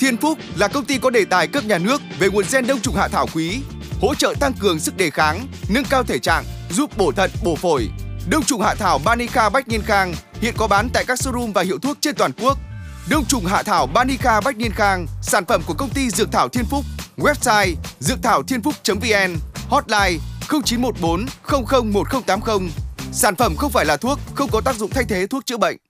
Thiên Phúc là công ty có đề tài cấp nhà nước về nguồn gen đông trùng hạ thảo quý, hỗ trợ tăng cường sức đề kháng, nâng cao thể trạng, giúp bổ thận, bổ phổi. Đông trùng hạ thảo Banica Bách Niên Khang hiện có bán tại các showroom và hiệu thuốc trên toàn quốc. Đông trùng hạ thảo Banica Bách Niên Khang, sản phẩm của công ty Dược thảo Thiên Phúc. Website dược thảo thiên phúc.vn, hotline 0914 00 1080. Sản phẩm không phải là thuốc, không có tác dụng thay thế thuốc chữa bệnh.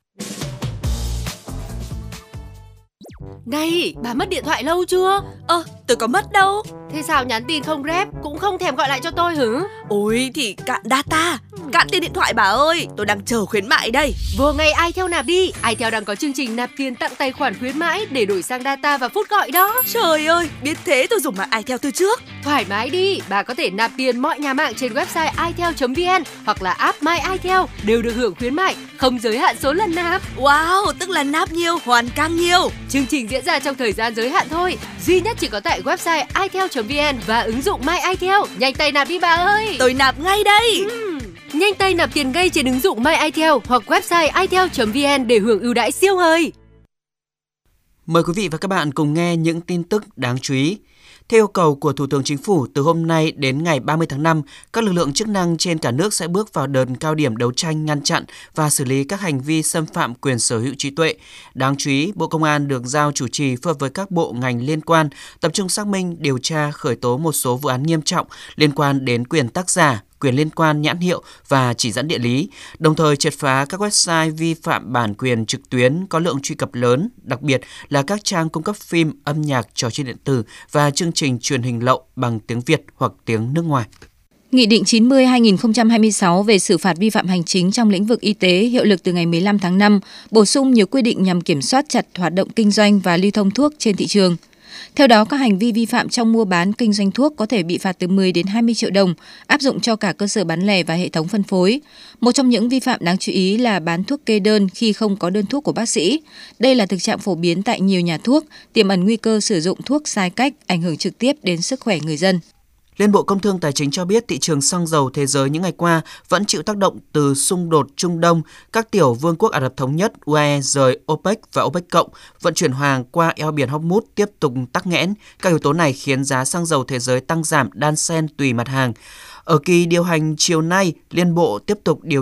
Này, bà mất điện thoại lâu chưa? Tôi có mất đâu. Thế sao nhắn tin không rep, cũng không thèm gọi lại cho tôi hử? Ôi thì cạn data, cạn tiền điện thoại bà ơi. Tôi đang chờ khuyến mại đây. Vô ngay iTel nạp đi. iTel đang có chương trình nạp tiền tặng tài khoản khuyến mãi để đổi sang data và phút gọi đó. Trời ơi, biết thế tôi dùng mạng iTel từ trước. Thoải mái đi, bà có thể nạp tiền mọi nhà mạng trên website itel.vn hoặc là app My iTel đều được hưởng khuyến mại, không giới hạn số lần nạp. Wow, tức là nạp nhiều, hoàn càng nhiều. Chương trình diễn ra trong thời gian giới hạn thôi, duy nhất chỉ có tại website itel.vn và ứng dụng My iTel. Nhanh tay nạp đi bà ơi. Tôi nạp ngay đây. Nhanh tay nạp tiền ngay trên ứng dụng My iTel hoặc website itel.vn để hưởng ưu đãi siêu hời. Mời quý vị và các bạn cùng nghe những tin tức đáng chú ý. Theo yêu cầu của Thủ tướng Chính phủ, từ hôm nay đến ngày 30 tháng 5, các lực lượng chức năng trên cả nước sẽ bước vào đợt cao điểm đấu tranh ngăn chặn và xử lý các hành vi xâm phạm quyền sở hữu trí tuệ. Đáng chú ý, Bộ Công an được giao chủ trì phối hợp với các bộ ngành liên quan tập trung xác minh, điều tra, khởi tố một số vụ án nghiêm trọng liên quan đến quyền tác giả, quyền liên quan nhãn hiệu và chỉ dẫn địa lý, đồng thời triệt phá các website vi phạm bản quyền trực tuyến có lượng truy cập lớn, đặc biệt là các trang cung cấp phim, âm nhạc, trò chơi điện tử và chương trình truyền hình lậu bằng tiếng Việt hoặc tiếng nước ngoài. Nghị định 90/2026 về xử phạt vi phạm hành chính trong lĩnh vực y tế hiệu lực từ ngày 15 tháng 5, bổ sung nhiều quy định nhằm kiểm soát chặt hoạt động kinh doanh và lưu thông thuốc trên thị trường. Theo đó, các hành vi vi phạm trong mua bán kinh doanh thuốc có thể bị phạt từ 10 đến 20 triệu đồng, áp dụng cho cả cơ sở bán lẻ và hệ thống phân phối. Một trong những vi phạm đáng chú ý là bán thuốc kê đơn khi không có đơn thuốc của bác sĩ. Đây là thực trạng phổ biến tại nhiều nhà thuốc, tiềm ẩn nguy cơ sử dụng thuốc sai cách, ảnh hưởng trực tiếp đến sức khỏe người dân. Liên Bộ Công Thương Tài chính cho biết thị trường xăng dầu thế giới những ngày qua vẫn chịu tác động từ xung đột Trung Đông, các tiểu vương quốc Ả Rập Thống Nhất, UAE rời OPEC và OPEC cộng, vận chuyển hàng qua eo biển Hormuz tiếp tục tắc nghẽn. Các yếu tố này khiến giá xăng dầu thế giới tăng giảm đan xen tùy mặt hàng. Ở kỳ điều hành chiều nay, Liên Bộ tiếp tục điều